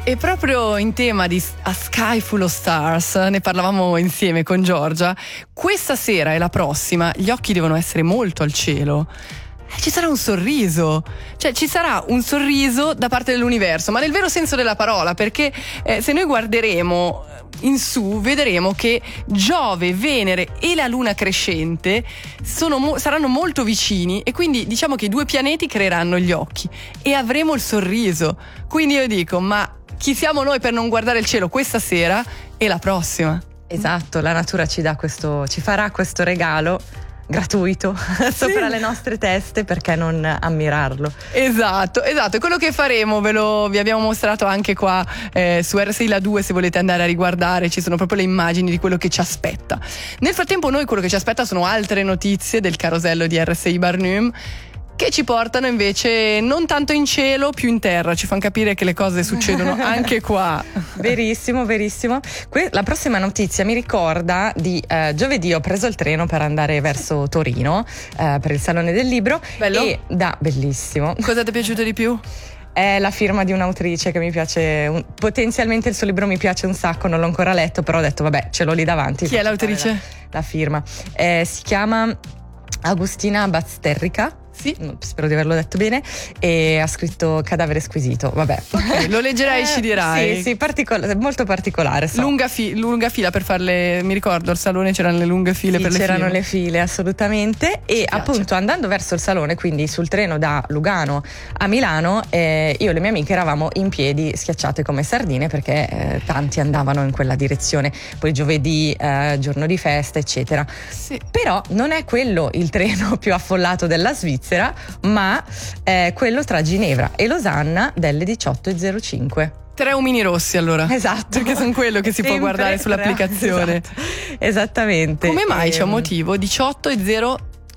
E proprio in tema di A Sky Full of Stars, ne parlavamo insieme con Giorgia, questa sera e la prossima gli occhi devono essere molto al cielo. Ci sarà un sorriso, cioè ci sarà un sorriso da parte dell'universo, ma nel vero senso della parola, perché se noi guarderemo in su vedremo che Giove, Venere e la Luna crescente saranno molto vicini, e quindi diciamo che i due pianeti creeranno gli occhi e avremo il sorriso. Quindi io dico, ma chi siamo noi per non guardare il cielo questa sera e la prossima? Esatto, la natura ci farà questo regalo gratuito sopra le nostre teste, perché non ammirarlo? Esatto, è quello che faremo, vi abbiamo mostrato anche qua su RSI La 2, se volete andare a riguardare, ci sono proprio le immagini di quello che ci aspetta. Nel frattempo noi quello che ci aspetta sono altre notizie del carosello di RSI Barnum, che ci portano invece non tanto in cielo, più in terra, ci fanno capire che le cose succedono anche qua. Verissimo. La prossima notizia mi ricorda di giovedì ho preso il treno per andare verso Torino per il Salone del Libro. Bello? Bellissimo. Cosa ti è piaciuto di più? È la firma di un'autrice che mi piace, potenzialmente il suo libro mi piace un sacco, non l'ho ancora letto, però ho detto vabbè, ce l'ho lì davanti. Chi è l'autrice? La firma. Si chiama Agustina Bazterrica. Sì, spero di averlo detto bene, e ha scritto Cadavere squisito, vabbè. Okay, lo leggerai e ci dirai. Sì, molto particolare. So. Lunga fila per farle, mi ricordo al salone c'erano le lunghe file per le file. C'erano le file, assolutamente. E appunto andando verso il salone, quindi sul treno da Lugano a Milano, io e le mie amiche eravamo in piedi schiacciate come sardine, perché tanti andavano in quella direzione, poi giovedì, giorno di festa, eccetera. Sì. Però non è quello il treno più affollato della Svizzera, ma quello tra Ginevra e Losanna delle 18.05. 3 omini rossi, allora. Esatto. Perché sono quello che si può guardare sull'applicazione. Esatto. Esattamente. Come mai c'è un motivo? 18.05.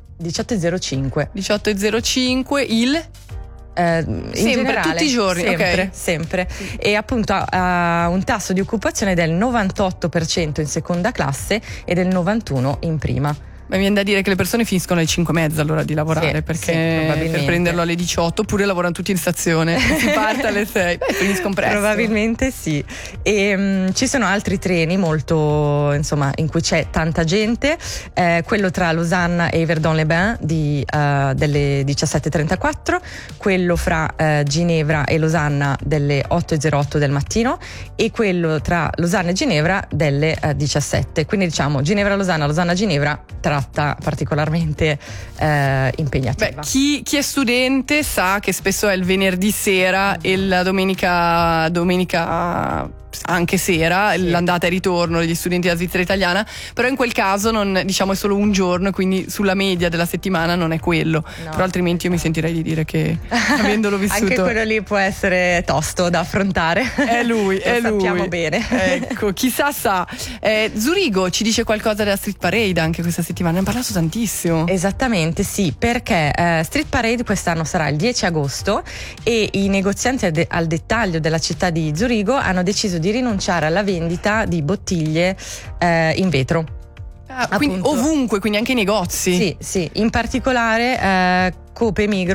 18.05 il... in generale, tutti i giorni, sempre. E appunto ha un tasso di occupazione del 98% in seconda classe e del 91% in prima. Ma mi viene da dire che le persone finiscono alle 5:30 all'ora di lavorare, perché per prenderlo alle 18, oppure lavorano tutti in stazione, si parte alle 6, finiscono presto. Probabilmente sì. E ci sono altri treni molto, insomma, in cui c'è tanta gente, quello tra Losanna e Yverdon-les-Bains delle 17.34, quello fra Ginevra e Losanna delle 8.08 del mattino, e quello tra Losanna e Ginevra delle 17. Quindi diciamo Ginevra-Losanna, Losanna-Ginevra, tratta particolarmente impegnativa. Chi è studente sa che spesso è il venerdì sera e la domenica anche sera, sì, l'andata e ritorno degli studenti della Svizzera italiana, però in quel caso non, diciamo, è solo un giorno, quindi sulla media della settimana non è quello, no, però altrimenti io mi sentirei di dire che avendolo vissuto anche quello lì può essere tosto da affrontare. È lui. Sappiamo bene. Ecco, chissà sa. Zurigo ci dice qualcosa della Street Parade anche questa settimana, ne hanno parlato tantissimo. Esattamente, sì, perché Street Parade quest'anno sarà il 10 agosto e i negozianti al dettaglio della città di Zurigo hanno deciso di rinunciare alla vendita di bottiglie in vetro. Quindi ovunque, quindi anche i negozi. Sì, in particolare Coop e Migros